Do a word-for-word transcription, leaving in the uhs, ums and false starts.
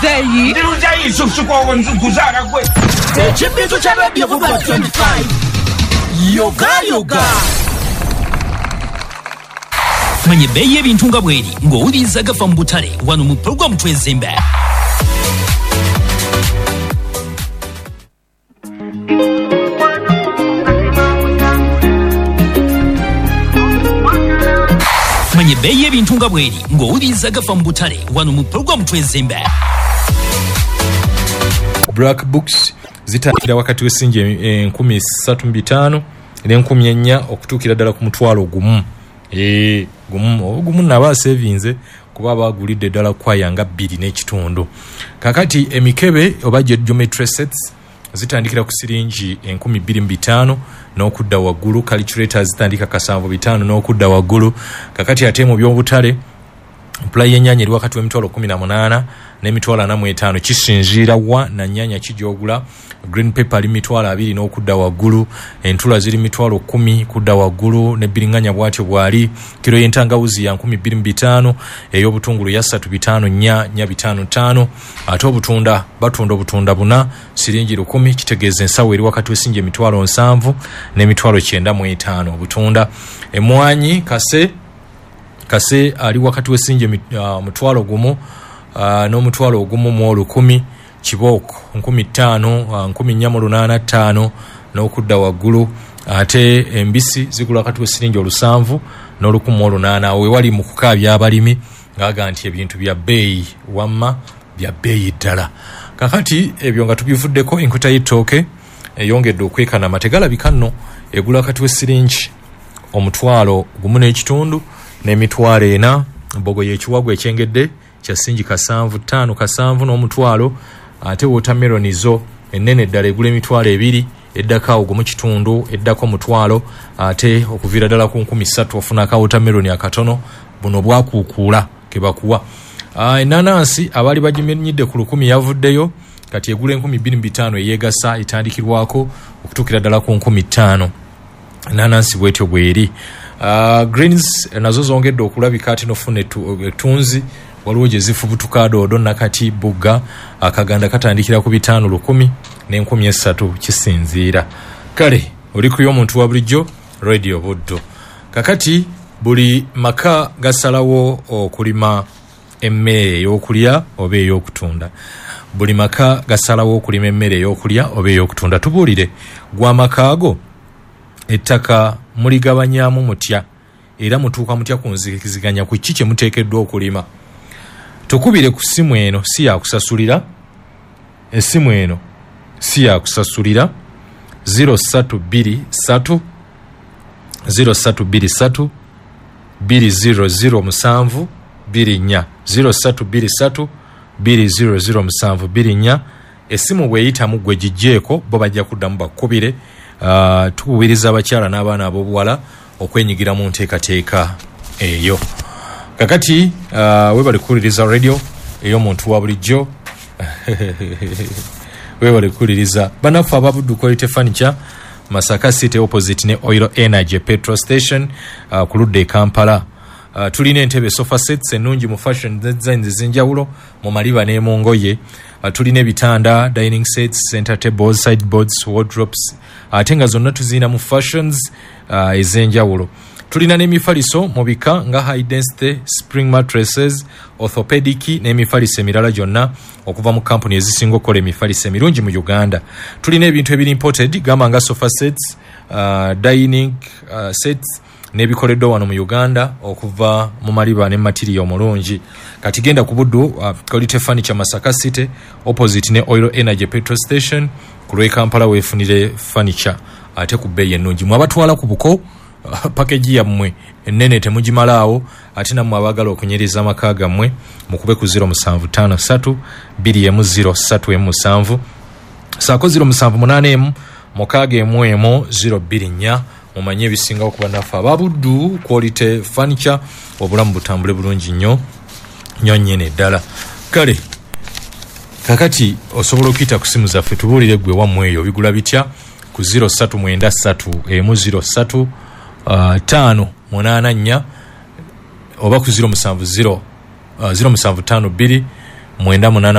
muzeyi ndirujayi susuko kuzara kwe ekibintu ky'ababye vuba twenty-five yoga yoga manye beye ebintu nga bweri ng'owuliriza gafa mu butale wano mu programu Twezimbe. manye beye ebintu nga bweri ng'owuliriza gafa mu butale wano mu programu Twezimbe. Black books zitandikira wakati w'essinji enkumi ssatu mu bitaano n'enkumi ennya okutuukira ddala ku mutwalo gumu. Eh gumu gumu naba savinze kuba bagulidde ddala kwayanga bbiri n'ekitundu. Kakati emikebe oba geometry sets zitandikira ku siringi enkumi bbiri mu bitaano n'okudda waggulu. Calculators zitandika kasanvu bitaano n'okudda waggulu. Kakati ate mu by'obutale Play y'ennyanya eri wakati w'emitwalo kumi na munaana n'emitwalo ana mu etaano kisinziira wa na nnyanya kijogula. Green pepper ali mitwalo abiri n'okudda waggulu. Entula ziri mitwalo kumi kudda waggulu ne biringanya bwatyo bwali. Kilo y'entangawuzi ya nkumi bbiri mu bitaano ey'obutungulu ya ssatu bitaano nnya nnya bitaano ttaano. Ate obutunda batunda obutunda buna siringi lukumi kitegeeza ensawo eri wakati w'essinji emitwalo nsanvu n'emitwalo kyenda mu etaano. Obutunda emmwanyi kase kase ali wakati w'essinji uh, mutwalo gumu uh, n'omutwalo ogumu mu olukumi. Kiboko nkumi ttaano uh, nkumi nnya mu lunaana ttaano n'okudda waggulu. Ate embisi zigula wakati w'essiringi olusanvu n'olukumi mu olunaana. We wali mu kukaabya abalimi ng'aga nti ebintu bya bbeeyi wamma bya bbeeyi ddala. Kakati ebyo nga tubivuddeko enkota y'ettooke eyongedde okwekana amategalabika nno egula wakati w'essiringi omutwalo gumu n'ekitundu n'emitwalo ena. Bogo y'ekiwago ekyengedde kya ssinji kasanvu ttaano kasanvu n'omutwalo. Ate watermelon zo ennene ddala egula emitwalo ebiri eddako awo gumu kitundu eddako mutwalo. Ate okuviira ddala ku nkumi ssatu ofuna ka watermelon akatono buno bwakuukuula ke bakuwa. Ennaanansi abaali bagimenyidde ku lukumi yavuddeyo kati egula enkumi bbiri mu bitaano eyeegasa etandikirwako okutuukira ddala ku nkumi ttaano. Ennaanansi bwetyo bweri. Uh, greens nazo zongedde okulabika ati nofuna ettunzi waliwo gye zifubutuka doodo nakati bugga akaganda katandikira ku bitaano lukumi n'enkumi essatu kisinziira. Kale oli ku y'omuntu wa bulijjo Radio Buddo. Kakati buli maka gasalawo okulima emmere ey'okulya oba ey'okutunda. Buli maka gasalawo okulima emmere ey'okulya oba ey'okutunda. Tubuulire gwa makaago ettaka muligabanyaamu mutya era mutuuka mutya ku nzikiziganya ku kiki muteekeddwa okulima. Tukubire ku simu eno si ya kusasulira. Essimu eno si ya kusasulira. zero three two three zero three two three two zero zero musanvu bbiri nnya zero three two three two zero zero musanvu bbiri nnya. Essimu bweyitamu gwe gijjeeko bo bajja kuddamu bakubire. Uh, tukubiriza abakyala n'abaana ab'obuwala okwenyigira mu nteekateeka eyo. Kakati uh, we bali kuwuliriza radio ey'omuntu wa bulijjo we bali kuwuliriza bannaffe aba Buddu Quality Furniture Masaka City opposite ne Oil Energy petrol station uh, ku ludda e Kampala. Uh, tulina entebe sofa sets ennungi mu fashion designs ez'enjawulo mu maliba ne mu ngoye. Uh, tulina ebitanda, dining sets, center tables, sideboards, wardrobes. Ate nga zonna tuzina mu fashions uh, ez'enjawulo. Tulina n'emifaliso mu bika nga high density spring mattresses, orthopedic n'emifaliso emirala gyonna okuva mu kampuni ezisinga okukola emifaliso emirungi mu Uganda. Tulina ebintu ebiri imported gamba nga sofa sets, uh, dining uh, sets n'ebikoleddwa wano mu Uganda okuva mu maliba ne material omulungi. Kati genda ku Buddu uh, Quality Furniture Masaka City opposite ne Oil Energy petrol station ku lw'e Kampala weefunire furniture ate ku bbeeyi ennungi. Mwabatwala ku buko uh, package yammwe ennene temugimalaawo ate nammwe abaagala okunyiriza amaka gammwe mukube ku zero seven five three two zero three seven saako zero seven eight emu mukaaga emu emu zero two nnya. Mumanye ebisinga okuba naffe aba Buddu Quality Furniture obulamu butambule bulungi nnyo nnyo nnyene ddala. Kale kakati osobola okuyita ku simu zaffe tubuulire gwe wammwe eyo bigula bitya ku zero three nine three emu zero three five munaana nnya oba ku zero seven zero zero seven five two mwenda munaana